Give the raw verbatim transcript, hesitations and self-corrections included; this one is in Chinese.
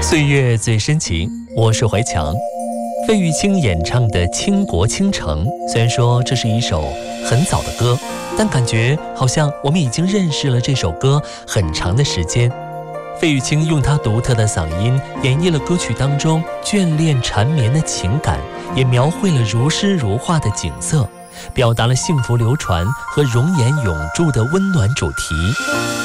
岁月最深情，我是怀强。费玉清演唱的《倾国倾城》，虽然说这是一首很早的歌，但感觉好像我们已经认识了这首歌很长的时间。费玉清用他独特的嗓音演绎了歌曲当中眷恋缠绵的情感，也描绘了如诗如画的景色，表达了幸福流传和容颜永驻的温暖主题。